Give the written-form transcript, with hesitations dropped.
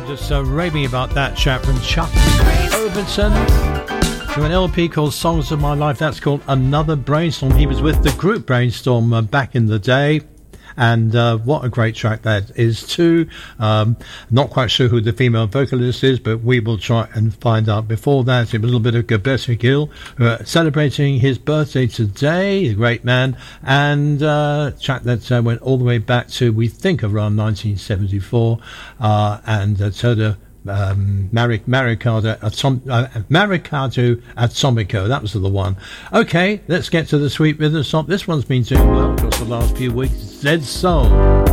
Just raving about that chap from Chuck Overton to an LP called Songs of My Life. That's called Another Brainstorm. He was with the group Brainstorm back in the day. And what a great track that is too. Not quite sure who the female vocalist is, but we will try and find out. Before that, it was a little bit of Gilberto Gil, celebrating his birthday today, the great man, and track that went all the way back to, we think, around 1974, and Toto Maricado Atomico. That was the one. Okay, let's get to the sweet rhythm song. This one's been doing well across the last few weeks. Zed Soul.